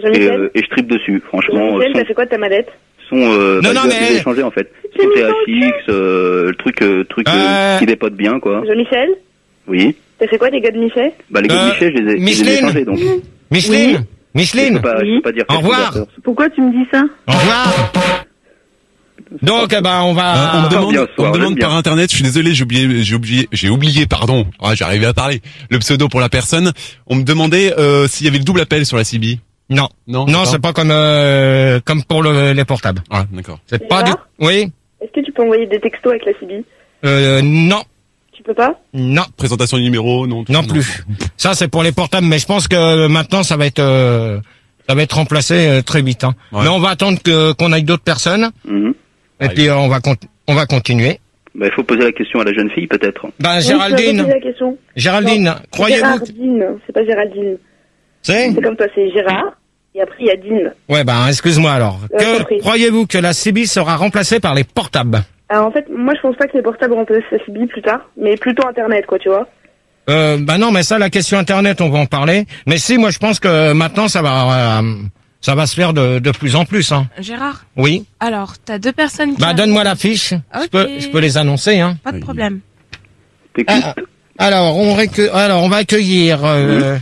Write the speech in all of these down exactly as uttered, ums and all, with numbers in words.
et, euh, et je tripe dessus. Franchement, Jean-Michel, t'as fait quoi de ta mallette? Son, euh, non, bah, non, je mais... vais échanger, en fait. Son T H X, euh, le truc, euh, truc euh... Euh... qui dépote bien, quoi. Jean-Michel? Oui. T'as fait quoi des gars de Michel? Bah, les gars euh, de Michel, je les ai, Micheline. je les ai échangés, donc. Micheline oui. Micheline Je peux pas, oui. je peux pas dire au revoir. Pourquoi tu me dis ça? Au revoir. Donc, eh ben, on va... Euh, on me demande, bien, on me demande bien. par internet, je suis désolé, j'ai oublié, j'ai oublié, j'ai oublié, pardon. Ah, j'ai arrivé à parler. Le pseudo pour la personne. On me demandait euh, s'il y avait le double appel sur la C B. Non, non, non, c'est pas comme euh, comme pour le, les portables. Ah, d'accord. C'est pas du. Oui. Est-ce que tu peux envoyer des textos avec la C B? Euh, non. Tu peux pas? Non. Présentation du numéro, non. Non plus. Ça, c'est pour les portables, mais je pense que maintenant, ça va être euh, ça va être remplacé euh, très vite. Hein. Ouais. Mais on va attendre que qu'on aille d'autres personnes. Mm-hmm. Et puis euh, on va con- on va continuer. Bah, il faut poser la question à la jeune fille, peut-être. Bah, Oui, Géraldine. tu vas poser la question. Géraldine, Non, croyez-vous que... Géraldine, c'est pas Géraldine. C'est C'est comme toi, c'est Gérard. Et après, il y a Dine. Ouais, bah, excuse-moi alors. Ouais, Que compris. croyez-vous que la C B sera remplacée par les portables? Alors, en fait, moi, je pense pas que les portables remplacent la C B plus tard, mais plutôt Internet, quoi, tu vois. Euh, bah non, mais ça, la question Internet, on va en parler. Mais si, moi, je pense que maintenant, ça va, euh, ça va se faire de, de plus en plus. Hein. Gérard, Oui. alors, t'as deux personnes qui... Bah, donne-moi la fiche. Je Ok. peux, je peux les annoncer. Hein. Pas de problème. T'écoutes. Ah, alors, on récue- alors, on va accueillir euh,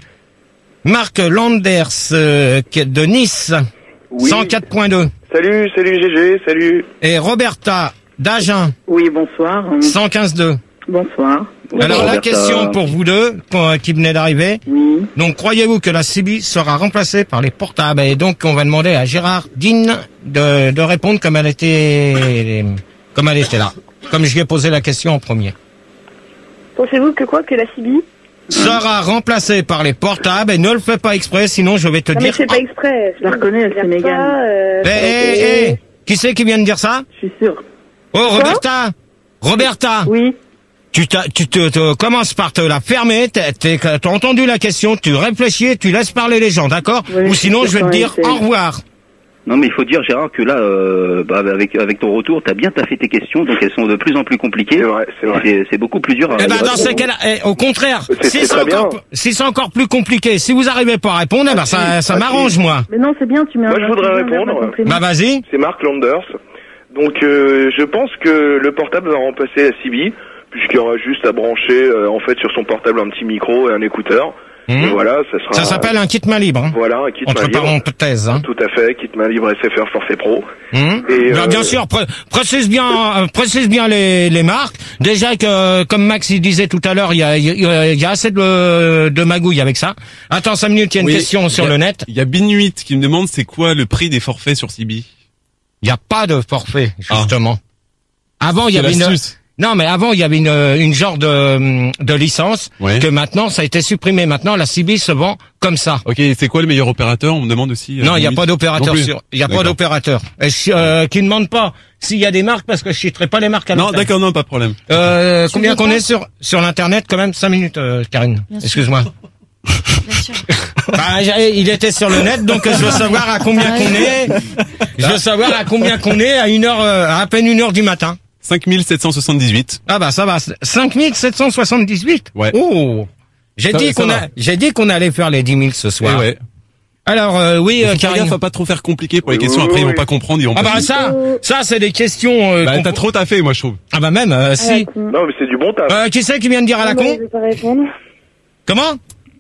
Marc Landers euh, qui est de Nice, Oui. cent quatre point deux, Salut, salut G G, salut. et Roberta d'Agen, Oui, bonsoir. cent quinze deux. Bonsoir. Alors, la Roberta. question pour vous deux, pour- qui venez d'arriver. Oui. Donc, croyez-vous que la C B sera remplacée par les portables? Et donc, on va demander à Gérardine de, de répondre comme elle était, comme elle était là. Comme je lui ai posé la question en premier. Pensez-vous que quoi, que la C B? Sera remplacée par les portables, et ne le fais pas exprès, sinon je vais te Non, mais dire... je fais pas exprès. Je la reconnais, elle, c'est Mégane. Euh, Eh, eh, eh, qui c'est qui vient de dire ça? Je suis sûre. Oh, Roberta! Roberta! Oui. Tu, t'as- tu te, te commences par te la fermer, t'es- t'es- t'as entendu la question, tu réfléchis, tu laisses parler les gens, d'accord? Oui, Ou sinon, je vais te d'accord, dire essaye. au revoir. Non, mais il faut dire, Gérard, que là, euh, bah, avec, avec ton retour, t'as bien taffé tes questions, donc elles sont de plus en plus compliquées. C'est vrai, c'est vrai. C'est, c'est beaucoup plus dur à Eh ben, y dans répondre. ces cas-là, eh, au contraire, C'est- si c'est c'est très encore, bien. si c'est encore plus compliqué, si vous arrivez pas à répondre, eh ben, ça, ça Ah, m'arrange, si. moi. Mais non, c'est bien, tu mets Moi, un... je voudrais répondre. Bah, vas-y. C'est Marc Landers. Donc, euh, je pense que le portable va remplacer la C B, puisqu'il y aura juste à brancher, euh, en fait, sur son portable un petit micro et un écouteur. Mmh. Et voilà, ça sera... Ça s'appelle un kit main libre, hein. Voilà, un kit Entre main libre. parenthèses, hein. Tout à fait, kit main libre S F R Forfait Pro. Mmh. Et, Bah, euh, bien sûr, pré- précise bien, euh, précise bien les, les marques. Déjà que, euh, comme Max il disait tout à l'heure, il y a, il y a, il y a assez de, de magouilles avec ça. Attends cinq minutes, il y a une Oui, question sur il y a- le net. Il y a Binuit qui me demande c'est quoi le prix des forfaits sur C B. Il n'y a pas de forfait, justement. Avant, il y C'est avait une... l'astuce. Non, mais avant, il y avait une, une genre de, de licence Ouais. que maintenant, ça a été supprimé. Maintenant, la C B se vend comme ça. Ok, c'est quoi le meilleur opérateur? On me demande aussi. euh, Non, il n'y a Binuit. pas d'opérateur Non plus. sur, il y a pas D'accord. d'opérateur. Et je- euh, qui ne demande pas s'il y a des marques parce que je citerai pas les marques à Non, l'antenne. d'accord, non, pas de problème. Euh, Tu combien veux qu'on pas est sur, sur l'internet quand même? Cinq minutes, euh, Karine. Bien sûr. Excuse-moi. Bien sûr. Bah, j'ai- il était sur le net, donc je veux savoir à combien qu'on est. Je veux savoir à combien qu'on est à une heure, euh, à à peine une heure du matin. cinq mille sept cent soixante-dix-huit. Ah bah ça va, cinq mille sept cent soixante-dix-huit. Ouais. Oh, j'ai Ça- dit ça qu'on va. a, j'ai dit qu'on allait faire les dix mille ce soir. Ouais, ouais. Alors euh, oui, Il euh, faut faire Karine. gaffe à pas trop faire compliqué pour les Oui, questions. oui, Après, ils oui. vont pas comprendre, ils vont Ah pas. bah ça, ça c'est des questions. Euh, Bah, qu'on- t'as trop taffé, moi, je trouve. Ah bah même, euh, si. Non, mais c'est du bon taf. Euh, qui c'est qui vient de dire à la Non, con? je vais pas répondre. Comment?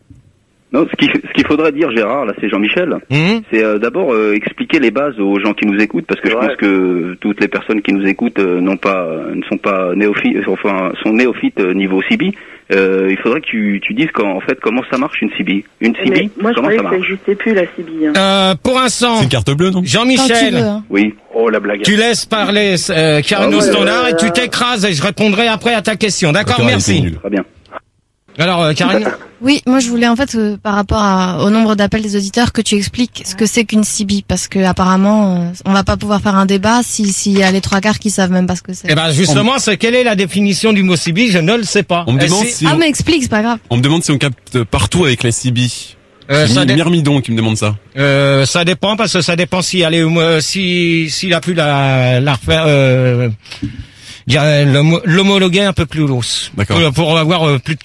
Non, ce qu'il, ce qu'il faudrait dire, Gérard, là, c'est Jean-Michel. Hum C'est euh, d'abord euh, expliquer les bases aux gens qui nous écoutent, parce que je Ouais. pense que toutes les personnes qui nous écoutent euh, n'ont pas, euh, ne sont pas néophytes, euh, enfin sont néophytes euh, niveau C B. Euh, il faudrait que tu, tu dises qu'en en fait comment ça marche une C B. Une C B, Mais moi, je comment croyais ça que ça marche? n'existait plus, la C B. Hein. euh, Pour l'instant, C'est une carte bleue, non? Quand tu Jean-Michel, veux, hein. Oui. Oh, la blague. tu laisses parler euh, Karine Ah au ouais, standard ouais, et tu ouais. t'écrases et je répondrai après à ta question. D'accord, D'accord, elle merci. était nulle. Très bien. Alors euh, Karine. Oui, moi je voulais en fait euh, par rapport à, au nombre d'appels des auditeurs que tu expliques ce que c'est qu'une C B parce que apparemment euh, on va pas pouvoir faire un débat si s'il y a les trois quarts qui savent même pas ce que c'est. Eh ben justement, c'est quelle est la définition du mot C B? Je ne le sais pas. On me Et demande si- si Ah on, mais explique, c'est pas grave. on me demande si on capte partout avec la C B. Euh, C'est ça, dé- Myrmidon qui me demande ça. euh, ça dépend parce que ça dépend si elle est, euh, si s'il a pu la la refaire, euh, dire, euh, l'homo- l'homologuer un peu plus lousse. D'accord. Pour, pour avoir euh, plus de canaux.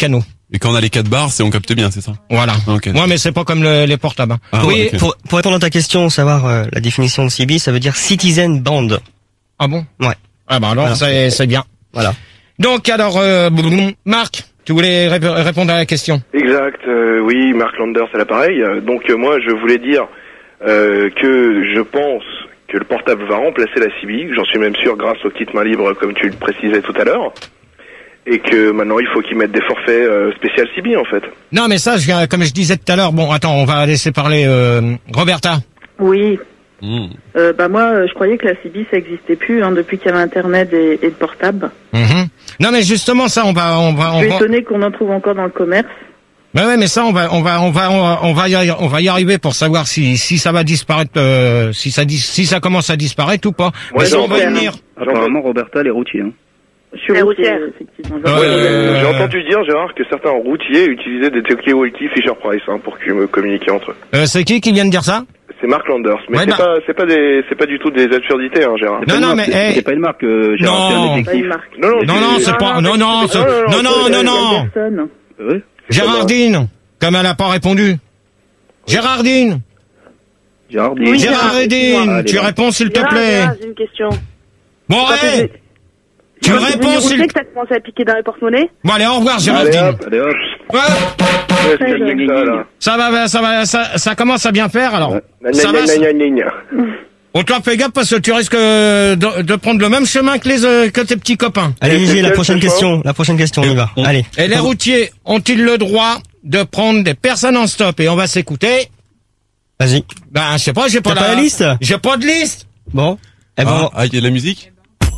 Et quand on a les quatre barres, c'est on capte bien, c'est ça? Voilà. Ok. Ouais, mais c'est pas comme le- les portables. hein. Ah, oui, ok. pour, pour répondre à ta question, savoir euh, la définition de C B, ça veut dire Citizen Band. Ah bon? Ouais. Ah bah alors Voilà. c'est c'est bien. Voilà. Donc alors, euh, Marc, tu voulais rép- répondre à la question? Exact, euh, oui, Mark Landers à l'appareil. Euh, Donc euh, moi je voulais dire euh, que je pense que le portable va remplacer la C B, j'en suis même sûr grâce aux petites mains libres comme tu le précisais tout à l'heure, et que maintenant il faut qu'ils mettent des forfaits euh, spécial C B en fait. Non, mais ça, je, comme je disais tout à l'heure, bon, attends, on va laisser parler euh, Roberta. Oui. Mmh. Euh, bah moi, euh, je croyais que la C B ça existait plus hein, depuis qu'il y avait Internet et, et le portable. Mhm. Non, mais justement, ça, on va, on va, Je on suis va. étonnée qu'on en trouve encore dans le commerce. Ouais, ouais, mais ça, on va, on va, on va, on va, on va y, arri- on va y arriver pour savoir si, si ça va disparaître, euh, si ça, dis- si ça commence à disparaître ou pas. Ouais, mais ça, on va y j'en- venir. Apparemment, Roberta, les routiers. Hein. Je suis Les routière, routières. effectivement. Euh, Ouais, Euh, J'ai entendu dire Gérard que certains routiers utilisaient des talkie-walkie Fisher Price hein, pour que- me communiquer entre eux. Euh, c'est qui qui vient de dire ça? C'est Mark Landers, mais Ouais, c'est bah- pas c'est pas des c'est pas du tout des absurdités hein Gérard. Non, non, mais, C'est hey. c'est pas une marque, euh, Gérard, Non. c'est un Pas une détective. marque. Non non, Non, non, c'est pas, non, non, c'est- non, non, non, non. Personne. Ouais. Gérardine, comme elle n'a pas répondu. Gérardine, Gérardine. Oui, Gérardine, Allez, tu va. réponds s'il te Gérard, plaît. Gérard, j'ai une question. Bon, Quand hey, t'es- tu quand t'es réponds devenu s'il routier, que t'as commencé à piquer dans les porte-monnaies? Bon, allez, au revoir, Allez Gérardine. hop, Allez hop. Ouais. ouais, c'est bien que ça là. Ça va, ça va, ça, ça commence à bien faire, alors. Ouais. Ça va, ça- Gna, gna, gna, gna. Oh, toi, fais gaffe parce que tu risques euh, de, de prendre le même chemin que les, euh, que tes petits copains. Allez, Et Gégé, c'est la quel prochaine ce question. La prochaine question, on y va. On- Allez. Et les routiers ont-ils le droit de prendre des personnes en stop? Et on va s'écouter. Vas-y. Ben, je sais pas, j'ai pas, T'as pas la liste? J'ai pas de liste. Bon. Eh ben, Ah, ah, il y a de la musique?